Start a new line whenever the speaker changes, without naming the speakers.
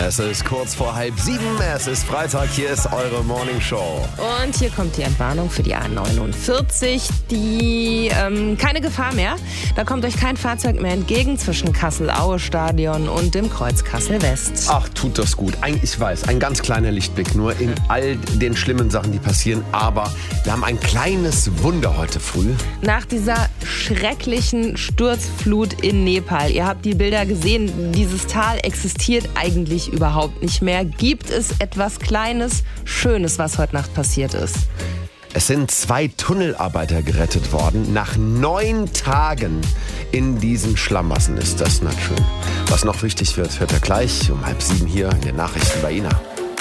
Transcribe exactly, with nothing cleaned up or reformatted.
Es ist kurz vor halb sieben, es ist Freitag, hier ist eure Morning Show.
Und hier kommt die Entwarnung für die A neunundvierzig. Die, ähm, keine Gefahr mehr. Da kommt euch kein Fahrzeug mehr entgegen zwischen Kassel-Aue-Stadion und dem Kreuz Kassel-West.
Ach, tut das gut. Ein, ich weiß, ein ganz kleiner Lichtblick nur in all den schlimmen Sachen, die passieren. Aber wir haben ein kleines Wunder heute früh.
Nach dieser schrecklichen Sturzflut in Nepal, ihr habt die Bilder gesehen, dieses Tal existiert eigentlich überhaupt nicht mehr. Gibt es etwas Kleines, Schönes, was heute Nacht passiert ist?
Es sind zwei Tunnelarbeiter gerettet worden. Nach neun Tagen in diesen Schlamassen ist das nicht schön. Was noch wichtig wird, hört ihr gleich um halb sieben hier in den Nachrichten bei Ina.